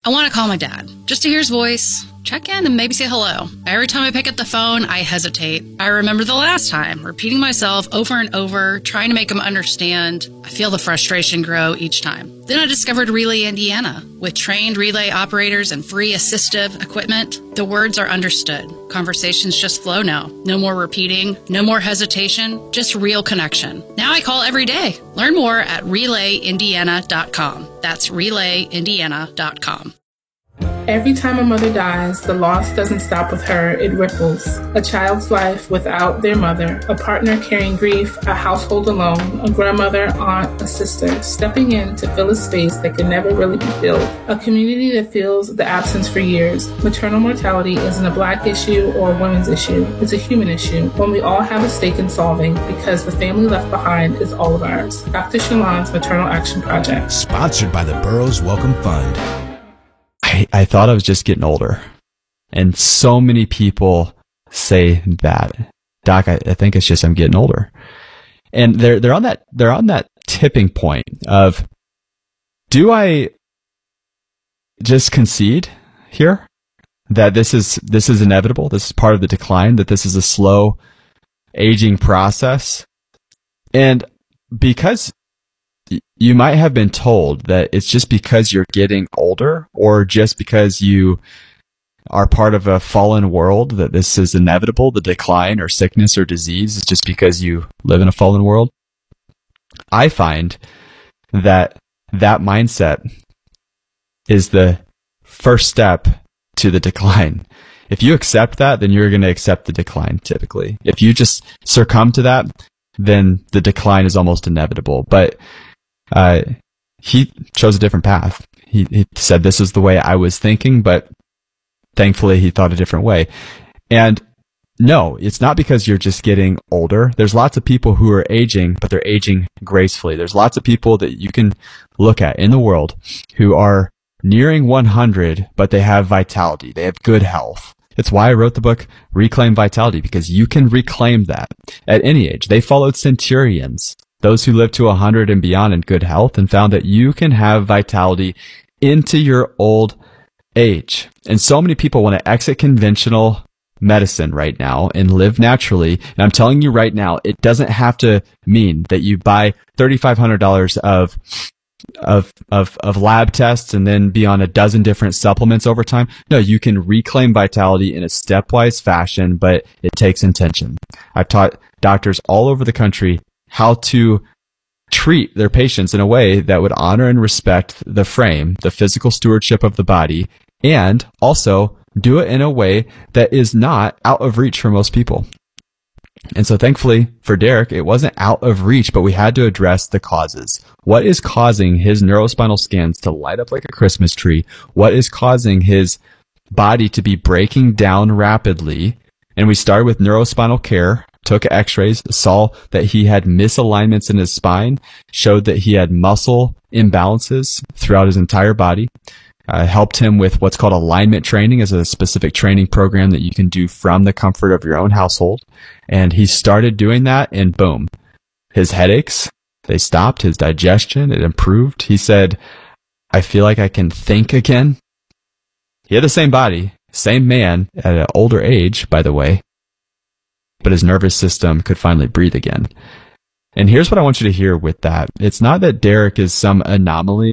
I want to call my dad just to hear his voice, check in, and maybe say hello. Every time I pick up the phone, I hesitate. I remember the last time, repeating myself over and over, trying to make him understand. I feel the frustration grow each time. Then I discovered Relay Indiana. With trained relay operators and free assistive equipment, the words are understood. Conversations just flow now. No more repeating, no more hesitation, just real connection. Now I call every day. Learn more at relayindiana.com. That's relayindiana.com. Every time a mother dies, the loss doesn't stop with her, it ripples. A child's life without their mother, a partner carrying grief, a household alone, a grandmother, aunt, a sister, stepping in to fill a space that can never really be filled. A community that feels the absence for years. Maternal mortality isn't a Black issue or a women's issue. It's a human issue, one we all have a stake in solving because the family left behind is all of ours. Dr. Shalon's Maternal Action Project. Sponsored by the Burroughs Welcome Fund. I thought I was just getting older. And so many people say that. Doc, I think it's just I'm getting older. And they're on that tipping point of, do I just concede here that this is inevitable, this is part of the decline, that this is a slow aging process? And because you might have been told that it's just because you're getting older or just because you are part of a fallen world that this is inevitable, the decline or sickness or disease is just because you live in a fallen world. I find that mindset is the first step to the decline. If you accept that, then you're going to accept the decline typically. If you just succumb to that, then the decline is almost inevitable. But he chose a different path. He said, this is the way I was thinking, but thankfully he thought a different way. And no, it's not because you're just getting older. There's lots of people who are aging, but they're aging gracefully. There's lots of people that you can look at in the world who are nearing 100, but they have vitality. They have good health. It's why I wrote the book, Reclaim Vitality, because you can reclaim that at any age. They followed centurions, those who lived to 100 and beyond in good health, and found that you can have vitality into your old age. And so many people want to exit conventional medicine right now and live naturally. And I'm telling you right now, it doesn't have to mean that you buy $3,500 of lab tests and then be on a dozen different supplements over time. No, you can reclaim vitality in a stepwise fashion, but it takes intention. I've taught doctors all over the country how to treat their patients in a way that would honor and respect the frame, the physical stewardship of the body, and also do it in a way that is not out of reach for most people. And so thankfully for Derek, it wasn't out of reach, but we had to address the causes. What is causing his neurospinal scans to light up like a Christmas tree? What is causing his body to be breaking down rapidly? And we started with neurospinal care, took x-rays, saw that he had misalignments in his spine, showed that he had muscle imbalances throughout his entire body. Helped him with what's called alignment training, as a specific training program that you can do from the comfort of your own household. And he started doing that, and boom, his headaches, they stopped, his digestion, it improved. He said, I feel like I can think again. He had the same body, same man at an older age, by the way, but his nervous system could finally breathe again. And here's what I want you to hear with that. It's not that Derek is some anomaly.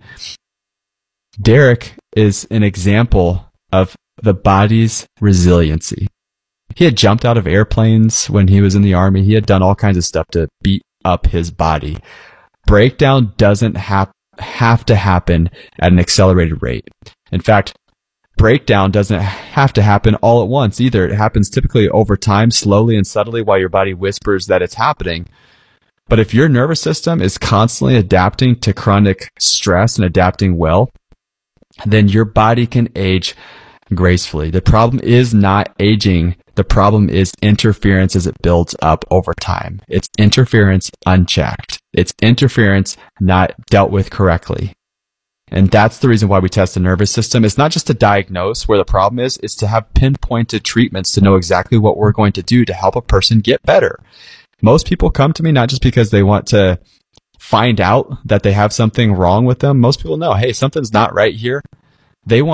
Derek is an example of the body's resiliency. He had jumped out of airplanes when he was in the Army. He had done all kinds of stuff to beat up his body. Breakdown doesn't have to happen at an accelerated rate. In fact, breakdown doesn't have to happen all at once either. It happens typically over time, slowly and subtly, while your body whispers that it's happening. But if your nervous system is constantly adapting to chronic stress and adapting well, then your body can age gracefully. The problem is not aging. The problem is interference as it builds up over time. It's interference unchecked. It's interference not dealt with correctly. And that's the reason why we test the nervous system. It's not just to diagnose where the problem is, it's to have pinpointed treatments to know exactly what we're going to do to help a person get better. Most people come to me not just because they want to find out that they have something wrong with them. Most people know, hey, something's not right here. They want